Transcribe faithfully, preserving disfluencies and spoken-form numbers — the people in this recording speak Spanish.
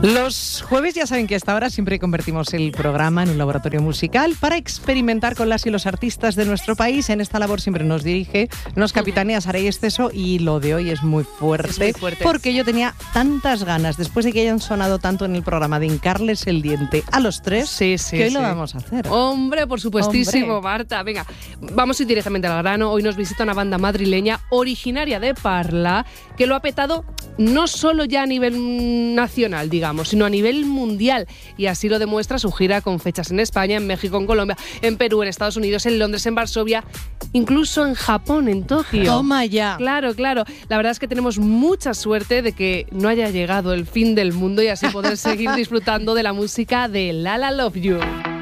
Los jueves ya saben que a esta hora siempre convertimos el programa en un laboratorio musical para experimentar con las y los artistas de nuestro país. En esta labor siempre nos dirige, nos capitanea Saray Esteso, y lo de hoy es muy fuerte, es muy fuerte, porque yo tenía tantas ganas, después de que hayan sonado tanto en el programa, de hincarles el diente a los tres, sí, sí, que hoy sí. lo vamos a hacer. Hombre, por supuestísimo, Hombre. Marta. Venga, vamos a ir directamente al grano. Hoy nos visita una banda madrileña originaria de Parla, que lo ha petado no solo ya a nivel nacional, digamos, sino a nivel mundial. Y así lo demuestra su gira con fechas en España, en México, en Colombia, en Perú, en Estados Unidos, en Londres, en Varsovia, incluso en Japón, en Tokio. Toma ya. Claro, claro. La verdad es que tenemos mucha suerte de que no haya llegado el fin del mundo y así poder seguir disfrutando de la música de Lala Love You.